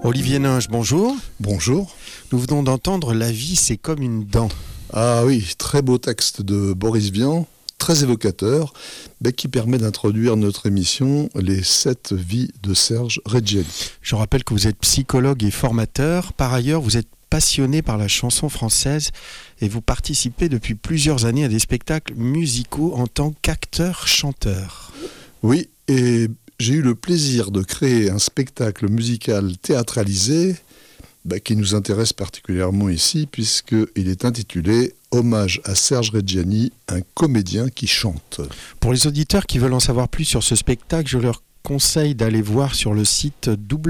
Olivier Ninge, bonjour. Bonjour. Nous venons d'entendre La vie, c'est comme une dent. Ah oui, très beau texte de Boris Vian, très évocateur, mais qui permet d'introduire notre émission Les 7 vies de Serge Reggiani. Je rappelle que vous êtes psychologue et formateur. Par ailleurs, vous êtes passionné par la chanson française et vous participez depuis plusieurs années à des spectacles musicaux en tant qu'acteur-chanteur. Oui, et j'ai eu le plaisir de créer un spectacle musical théâtralisé qui nous intéresse particulièrement ici, puisqu'il est intitulé « Hommage à Serge Reggiani, un comédien qui chante ». Pour les auditeurs qui veulent en savoir plus sur ce spectacle, je leur conseille d'aller voir sur le site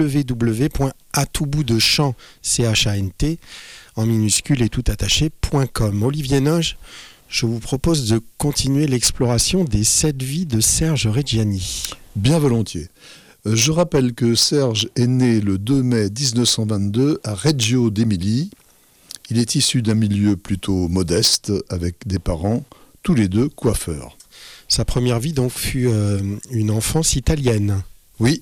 www.atoutboutdechant, C-H-A-N-T, en minuscule et tout attaché.com. Olivier Ninge, je vous propose de continuer l'exploration des 7 vies de Serge Reggiani. Bien volontiers. Je rappelle que Serge est né le 2 mai 1922 à Reggio d'Émilie. Il est issu d'un milieu plutôt modeste, avec des parents, tous les deux coiffeurs. Sa première vie donc fut une enfance italienne. Oui,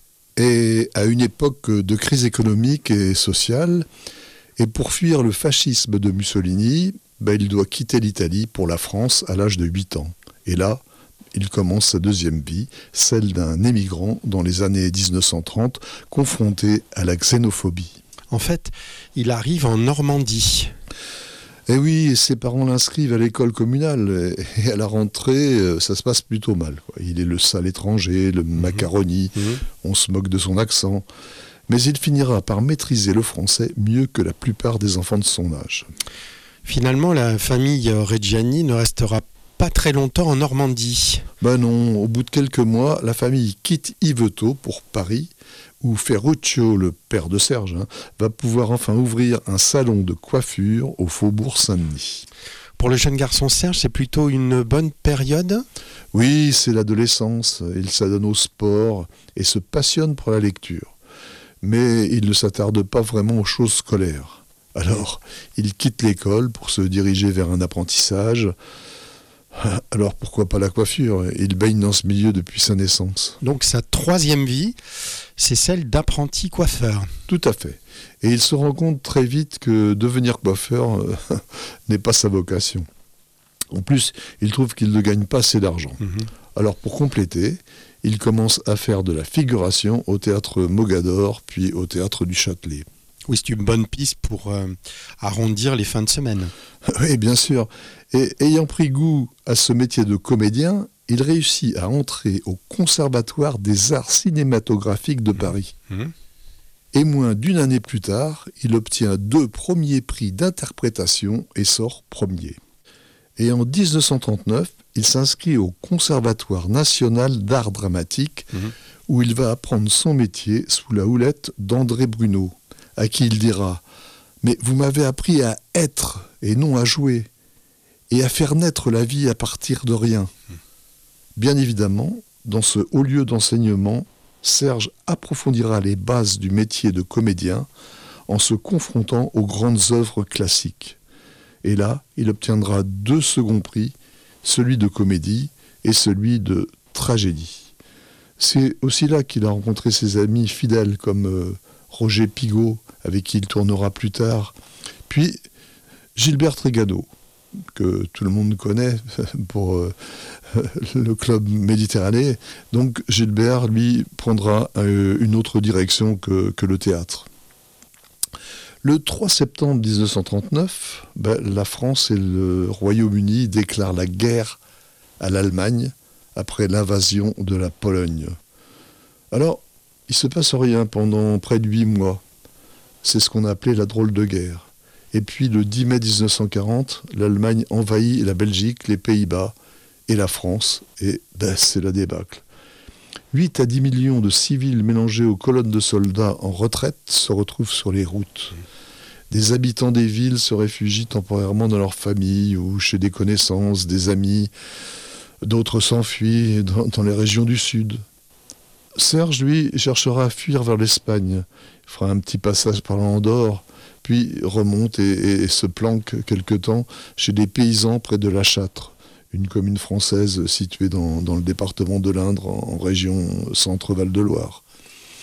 et à une époque de crise économique et sociale, et pour fuir le fascisme de Mussolini, il doit quitter l'Italie pour la France à l'âge de 8 ans. Et là, il commence sa deuxième vie, celle d'un émigrant dans les années 1930, confronté à la xénophobie. En fait, il arrive en Normandie. Et oui, ses parents l'inscrivent à l'école communale, et à la rentrée, ça se passe plutôt mal. Il est le sale étranger, le macaroni, on se moque de son accent, mais il finira par maîtriser le français mieux que la plupart des enfants de son âge. Finalement, la famille Reggiani ne restera pas très longtemps en Normandie. Non, au bout de quelques mois, la famille quitte Yvetot pour Paris, où Ferruccio, le père de Serge, va pouvoir enfin ouvrir un salon de coiffure au faubourg Saint-Denis. Pour le jeune garçon Serge, c'est plutôt une bonne période ? Oui, c'est l'adolescence. Il s'adonne au sport et se passionne pour la lecture. Mais il ne s'attarde pas vraiment aux choses scolaires. Alors, il quitte l'école pour se diriger vers un apprentissage. Alors pourquoi pas la coiffure ? Il baigne dans ce milieu depuis sa naissance. Donc sa troisième vie, c'est celle d'apprenti coiffeur. Tout à fait. Et il se rend compte très vite que devenir coiffeur n'est pas sa vocation. En plus, il trouve qu'il ne gagne pas assez d'argent. Alors pour compléter, il commence à faire de la figuration au théâtre Mogador, puis au théâtre du Châtelet. Oui, c'est une bonne piste pour arrondir les fins de semaine. Oui, bien sûr. Et ayant pris goût à ce métier de comédien, il réussit à entrer au Conservatoire des Arts Cinématographiques de Paris. Et moins d'une année plus tard, il obtient 2 premiers prix d'interprétation et sort premier. Et en 1939, il s'inscrit au Conservatoire national d'art dramatique, où il va apprendre son métier sous la houlette d'André Bruneau, à qui il dira « Mais vous m'avez appris à être et non à jouer, et à faire naître la vie à partir de rien. » Bien évidemment, dans ce haut lieu d'enseignement, Serge approfondira les bases du métier de comédien en se confrontant aux grandes œuvres classiques. Et là, il obtiendra 2 seconds prix, celui de comédie et celui de tragédie. C'est aussi là qu'il a rencontré ses amis fidèles comme Roger Pigaut, avec qui il tournera plus tard, puis Gilbert Trégano, que tout le monde connaît pour le club Méditerranée. Donc Gilbert, lui, prendra une autre direction que le théâtre. Le 3 septembre 1939, la France et le Royaume-Uni déclarent la guerre à l'Allemagne après l'invasion de la Pologne. Alors, il ne se passe rien pendant près de 8 mois. C'est ce qu'on a appelé la drôle de guerre. Et puis le 10 mai 1940, l'Allemagne envahit la Belgique, les Pays-Bas et la France, et c'est la débâcle. 8 à 10 millions de civils mélangés aux colonnes de soldats en retraite se retrouvent sur les routes. Des habitants des villes se réfugient temporairement dans leur famille ou chez des connaissances, des amis. D'autres s'enfuient dans les régions du sud. Serge, lui, cherchera à fuir vers l'Espagne. Il fera un petit passage par l'Andorre, puis remonte et se planque quelque temps chez des paysans près de La Châtre, une commune française située dans le département de l'Indre, en région Centre-Val de Loire.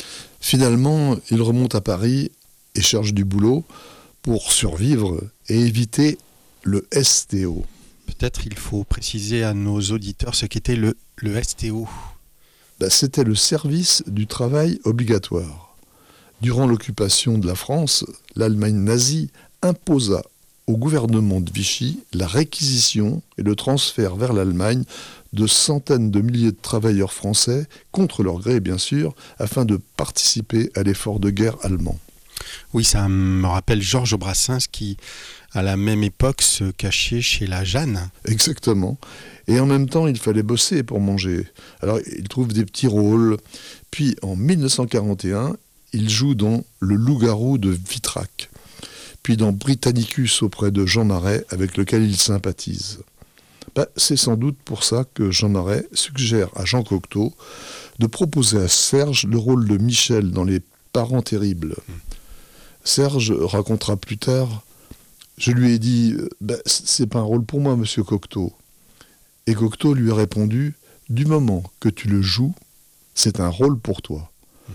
Finalement, il remonte à Paris et cherche du boulot pour survivre et éviter le STO. Peut-être il faut préciser à nos auditeurs ce qu'était le STO. C'était le service du travail obligatoire. Durant l'occupation de la France, l'Allemagne nazie imposa au gouvernement de Vichy la réquisition et le transfert vers l'Allemagne de centaines de milliers de travailleurs français, contre leur gré bien sûr, afin de participer à l'effort de guerre allemand. Oui, ça me rappelle Georges Brassens qui, à la même époque, se cachait chez la Jeanne. Exactement. Et en même temps, il fallait bosser pour manger. Alors, il trouve des petits rôles. Puis, en 1941, il joue dans Le Loup-garou de Vitrac. Puis dans Britannicus auprès de Jean Marais, avec lequel il sympathise. C'est sans doute pour ça que Jean Marais suggère à Jean Cocteau de proposer à Serge le rôle de Michel dans Les Parents terribles. Serge racontera plus tard, je lui ai dit « c'est pas un rôle pour moi, monsieur Cocteau ». Et Cocteau lui a répondu « du moment que tu le joues, c'est un rôle pour toi ».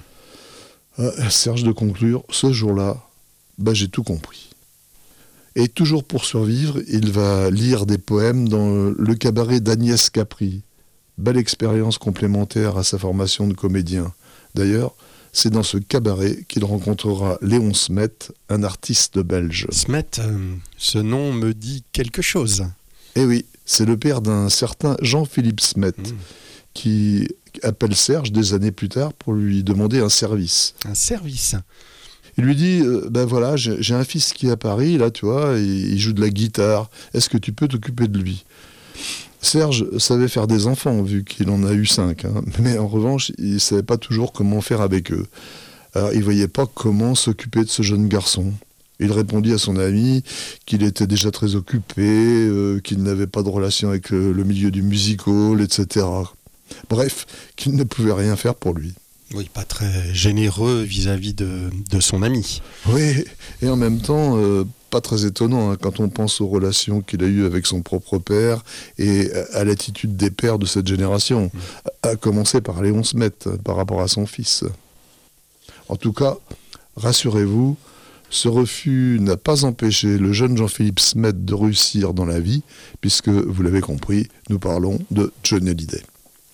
Serge de conclure, ce jour-là, j'ai tout compris. Et toujours pour survivre, il va lire des poèmes dans le cabaret d'Agnès Capri. Belle expérience complémentaire à sa formation de comédien. D'ailleurs, c'est dans ce cabaret qu'il rencontrera Léon Smet, un artiste belge. Smet, ce nom me dit quelque chose. Eh oui, c'est le père d'un certain Jean-Philippe Smet, qui appelle Serge des années plus tard pour lui demander un service. Un service ? Il lui dit, voilà, j'ai un fils qui est à Paris, là, tu vois, il joue de la guitare, est-ce que tu peux t'occuper de lui ? Serge savait faire des enfants, vu qu'il en a eu 5, mais en revanche, il ne savait pas toujours comment faire avec eux. Alors, il ne voyait pas comment s'occuper de ce jeune garçon. Il répondit à son ami qu'il était déjà très occupé, qu'il n'avait pas de relation avec le milieu du music-hall, etc. Bref, qu'il ne pouvait rien faire pour lui. Oui, pas très généreux vis-à-vis de son ami. Oui, et en même temps, pas très étonnant quand on pense aux relations qu'il a eues avec son propre père et à l'attitude des pères de cette génération, à commencer par Léon Smet par rapport à son fils. En tout cas, rassurez-vous, ce refus n'a pas empêché le jeune Jean-Philippe Smet de réussir dans la vie, puisque, vous l'avez compris, nous parlons de Johnny Hallyday.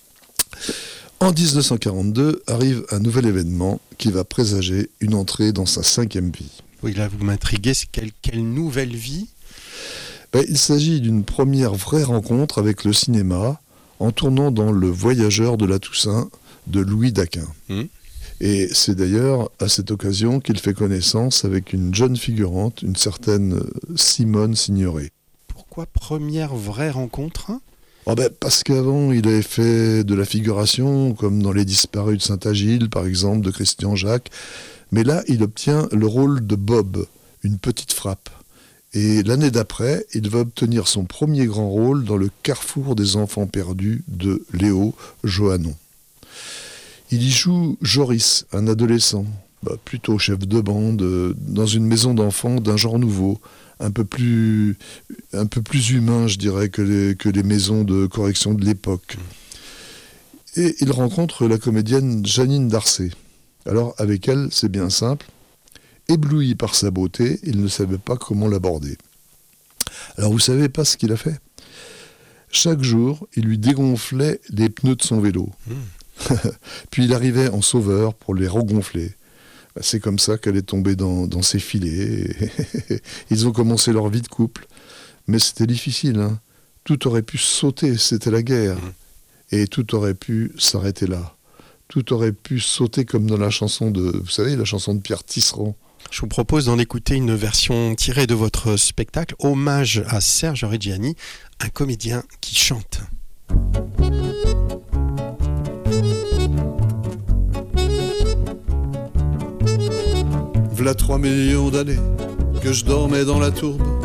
En 1942 arrive un nouvel événement qui va présager une entrée dans sa 5e vie. Oui, là vous m'intriguez, c'est quelle nouvelle vie ? Il s'agit d'une première vraie rencontre avec le cinéma en tournant dans Le Voyageur de la Toussaint de Louis Daquin. Et c'est d'ailleurs à cette occasion qu'il fait connaissance avec une jeune figurante, une certaine Simone Signoret. Pourquoi première vraie rencontre ? Parce qu'avant, il avait fait de la figuration, comme dans Les Disparus de Saint-Agile, par exemple, de Christian Jacques. Mais là, il obtient le rôle de Bob, une petite frappe. Et l'année d'après, il va obtenir son premier grand rôle dans Le Carrefour des enfants perdus de Léo Johannon. Il y joue Joris, un adolescent, plutôt chef de bande, dans une maison d'enfants d'un genre nouveau, un peu plus humain, je dirais, que les maisons de correction de l'époque. Et il rencontre la comédienne Janine Darcet. Alors, avec elle, c'est bien simple. Ébloui par sa beauté, il ne savait pas comment l'aborder. Alors, vous savez pas ce qu'il a fait ? Chaque jour, il lui dégonflait les pneus de son vélo. Puis il arrivait en sauveur pour les regonfler. C'est comme ça qu'elle est tombée dans ses filets. Ils ont commencé leur vie de couple. Mais c'était difficile. Tout aurait pu sauter, c'était la guerre. Et tout aurait pu s'arrêter là. Tout aurait pu sauter comme dans la chanson vous savez, la chanson de Pierre Tisserand. Je vous propose d'en écouter une version tirée de votre spectacle, hommage à Serge Reggiani, un comédien qui chante. V'là 3 millions d'années que je dormais dans la tourbe,